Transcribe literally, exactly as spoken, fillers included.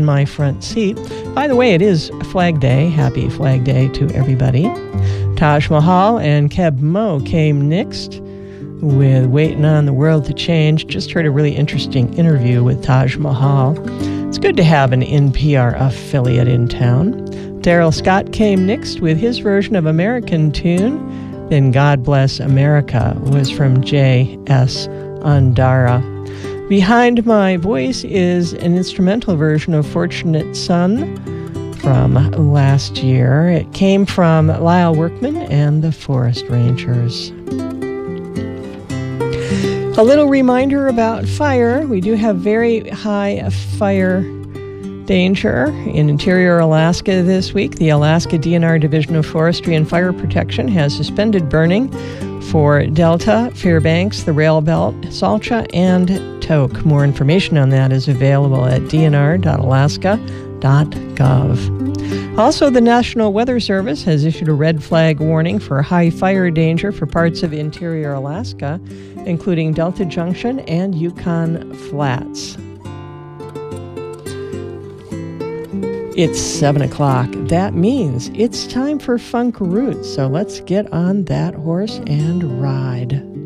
my front seat. By the way, it is Flag Day. Happy Flag Day to everybody. Taj Mahal and Keb Mo came next with Waiting on the World to Change. Just heard a really interesting interview with Taj Mahal. It's good to have an N P R affiliate in town. Daryl Scott came next with his version of American Tune. Then God Bless America was from J S Andara. Behind my voice is an instrumental version of Fortunate Son from last year. It came from Lyle Workman and the Forest Rangers. A little reminder about fire. We do have very high fire danger in interior Alaska this week. The Alaska D N R Division of Forestry and Fire Protection has suspended burning for Delta, Fairbanks, the Rail Belt, Salcha, and Tok. More information on that is available at d n r dot alaska dot gov. Also, the National Weather Service has issued a red flag warning for high fire danger for parts of interior Alaska, including Delta Junction and Yukon Flats. It's seven o'clock. That means it's time for Funk Roots. So let's get on that horse and ride.